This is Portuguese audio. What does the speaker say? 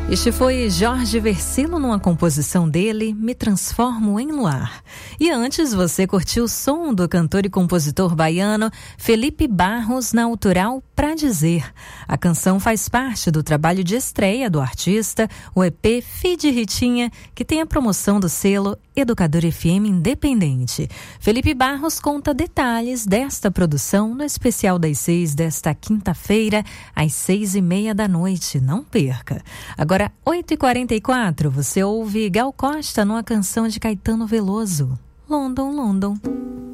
Este foi Jorge Versilo numa composição dele, Me Transformo em Luar. E antes você curtiu o som do cantor e compositor baiano Felipe Barros na autoral Pra Dizer. A canção faz parte do trabalho de estreia do artista, o EP Feed Ritinha, que tem a promoção do selo Educador FM Independente. Felipe Barros conta detalhes desta produção no especial das 6 desta quinta-feira, às 6:30 da noite. Não perca! Agora, 8h44, você ouve Gal Costa numa canção de Caetano Veloso, London, London.